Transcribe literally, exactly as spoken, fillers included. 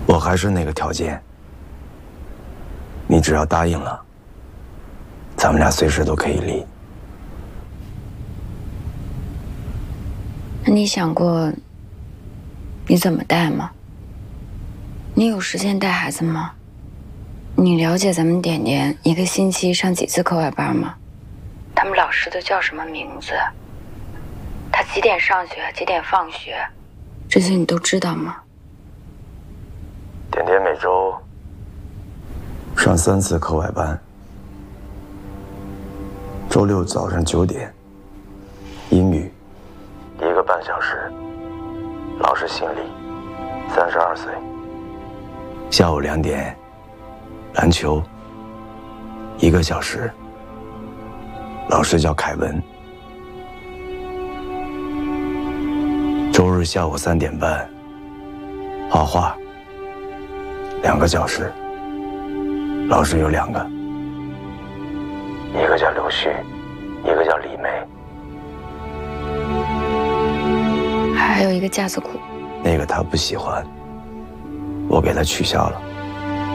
我还是那个条件，你只要答应了，咱们俩随时都可以离。 那你想过你怎么带吗？你有时间带孩子吗？你了解咱们点点一个星期上几次课外班吗？他们老师都叫什么名字？他几点上学，几点放学？这些你都知道吗？ 点点每周上三次课外班，周六早上九点，英语一个半小时，老师姓李，三十二岁。下午两点，篮球一个小时，老师叫凯文。周日下午三点半，画画两个小时，老师有两个，一个叫刘旭，一个叫李梅， 还有一个架子鼓， 那个他不喜欢，我给他取消了。